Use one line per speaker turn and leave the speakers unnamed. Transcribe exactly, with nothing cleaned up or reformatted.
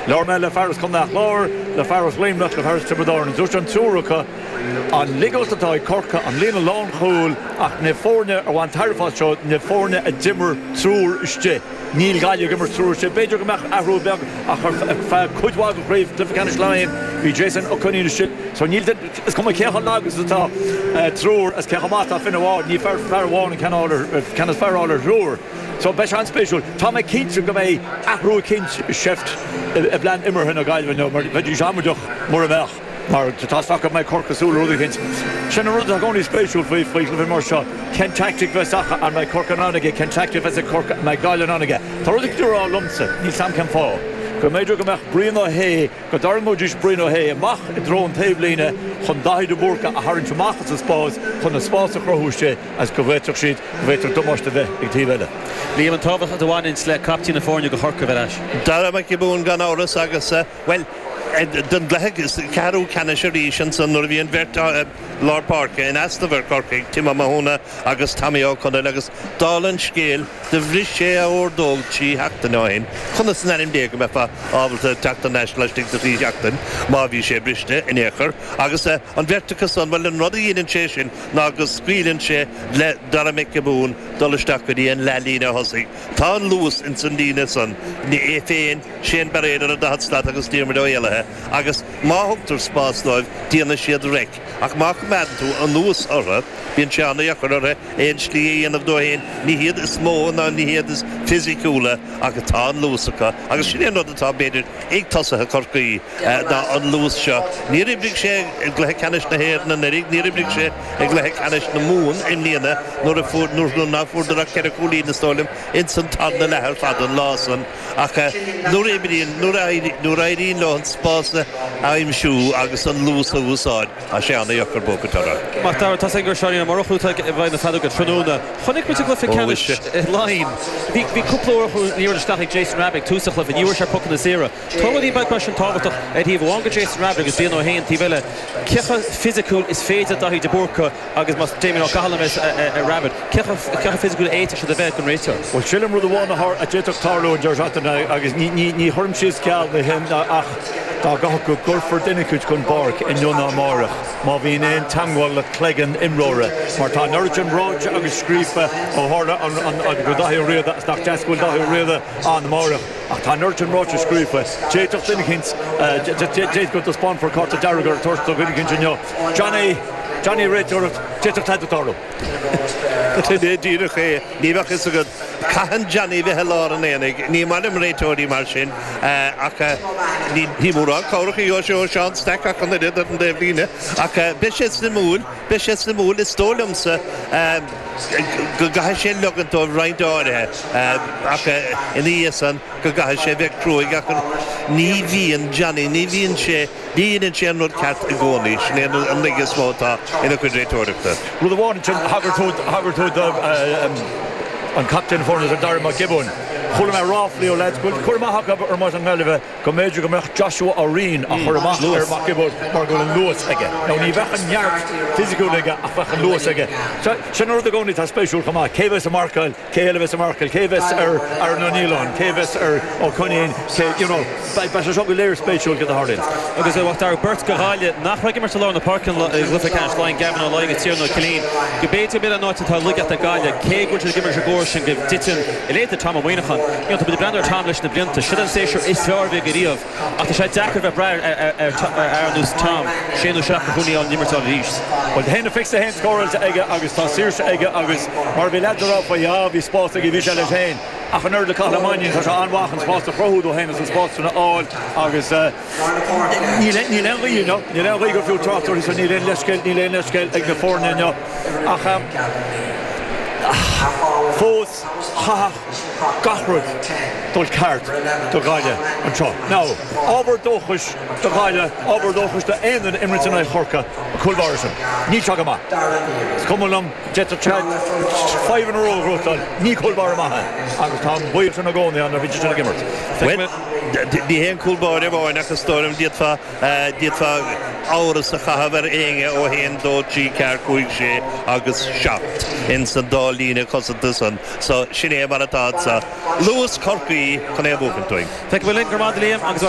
Lorme le Faris come nach Lor, le Faris Limnach, le Faris Tibadorn, Zushan Turuka, on Ligosatoi Corca, on Lena Long Hool, ach Neforne, or one Tarifas show, Neforne a Dimmer Trur Ste. Neil Gallia Gimmer Trur Ste, Bejo Gamach, Arubeg, ach Kudwag Grave, Cliffcanish Lion, be Jason O'Connell shit. So Neil did, it's come a Kehan Lagus at top, Trur, as Kehamata Finaward, Ni Fair Fair One, can order, can as Fair order Trur. So Beshan special, Tommy Kinch go away, Ahru Kinch shift a bland immer hin a gailve no, but you jamadach more of mar to toss up my cork soul other Kinch. Shannon Rudda only special for for the more shot. Ken tactic Vesacha and my cork anonage, Ken tactic as a cork my gail anonage. Thorodik dur all lumsa, Ni Sam can fall. Go major go mach Bruno Hay, go Darmojish Bruno Hay, mach a drone tabline, chun dahi de burka a harin to mach as a spaz, chun a spaz a crohuche as go vetter sheet, vetter Tomas de Tivella.
Liam and Tovach at the one in Sled Captain of Fornia go Horka Verash.
Dara Makibun Ganaurus Agus, well. Den legus Caru Canasharians and Norvian Verta Lord Park in Astaver Corking, Tima Mahona, Agus Tamio Conalegus, Dolan Scale, the Vrisha or Dolci Haktanoin, Conasan in Degamefa, of the Tacta National Stick the Three Jacton, Mavi Shebriste, in Echer, Agus on Verticus on well and Roddy in Chashin, Nagus Squeal and She, let Daramekaboon, Dolostakadi and Lalina Hossig, Tan Lewis in Sandina son, the Efane, Shane Barreda, the Hutslat Agus Dearmadoyella. Agus má hugtar spásdóibh díana siad rec ach má comandú an nuas orra bíon seanna iachar orra éon slí aanamh dóhéin ní hiad is mó ná ní hiad is physicúla ach atá an luasacha agus sin éon rud atá beidir ag tosathe corcaí ná an luas seo ní ribrig sé ag lethe canis na héirna na rig ní ribrig sé ag lethe canis na mún in líana nuair a fúr nuair ná fúrdar a ceir cúlí na stólim in san tanna lethir fad an lásan ach nuair éiríonn nuair éiríonn lán spásna I'm shoe agus an lús a úsáid a sé anna iachar bócatára.
Mar tá tá singur seáí mar rochú bhain na fadú go tróna. Chonig mu go fi line. Bhí bhí cúplóir níor na staigh Jason Rabbit túsach le níor se pocan na zéra. Táí bag mar an táhaach a dtíh bhanga Jason Rabbit agus bíon ó héin tí bheile. Cecha physical is féide dahí de burca agus mas Damien O'Callaghan is a Rabbit. Cecha cecha physical éite se de bheith an réitear.
Well Shillam rud bhána a déach tarló George Atana agus ní ní ní thorm sios ceall na him ach tá gach go gurfur duine chun barc in Jona Marach. Má bhíon éon tamháil le clegan imróra. Mar tá Nurjan Roach agus scrífa ó hála an go dathí riada as nach deascúil dathí riada an Marach. Ach tá Nurjan Roach a scrífa. Déach duine chins déach go do spán for Carta Darragar tuairtó duine chins inniu. Johnny Johnny Raytor déach taide tarló.
Dé díirech é níbach is a go Cahan Johnny bheitthe lá an éananig ní manim réitóirí mar sin ach ní múrán cáracha ó seo seán steach an iad an de bhíine ach bis na múl bis na múl is tólamsa go gaithe sé legantó reindáirithe ach in íosan go gaithe sé bheith cruaig ach ní bhíon Johnny ní bhíon sé díanaan sé an cat a gcónaí sin an ligas mátá ina chun réitóireachta.
Rud bháin sin hagartóid an captain for the Darma Gibbon. Chulma Rafley o lads good. Chulma Hakab or Martin Melve. Go major go mech Joshua Areen a Chulma Lewis Makibon Margot and Lewis again. Now ni vechan yard physical lega a vechan Lewis again. So shenor the goni ta special come on. Kevis a Markel, Kevis a Markel, Kevis er er Nonilon, Kevis er O'Connell. You know, by by so layer special get the hard in.
Agus e wat daar Bert Garalia nach reg immer salon the parking Glyphicans line Gavin O'Loig it's here no clean. Gebete bit a night to look at the Galia. Keg which is given a gorsh and give Titin. Elate Tom Winachan. You know, to be the brander Tomlish na Blinta. Shouldn't say sure is Farvig Geriov. After Shad Zakar of Brad Arnus Tom. Shane Shaq Huni on Nimmerton East.
Well, the hand fix the hand scorer to Ega August Sir Ega August Marviladra for Yavi sports to give Vishal Hain. Ach an the Calamanian has on walking spots to Frodo Hain as spots to all August Nilen you know Nilen Rigo few tractors and Nilen Leskel Nilen Leskel like the four no Acham Fos ha Gahrud dul cart to Gaia and tro. Now over dochus to Gaia over dochus to end in Emmerton and Horka Kulvarson. Ni chagama. Come along jet chat five in a row rotal ni Kulvar maha. Agus Tom Boyd to go on the Vision Gimmert.
Die hen Kulbar var nach storm dit fa dit fa áras a chahaver enge ó hen do G car kuigse agus shaft in Sandalina Constantin. So sinné mar atá Lewis Corky kann e boken toing.
Fek wel linker Madeleine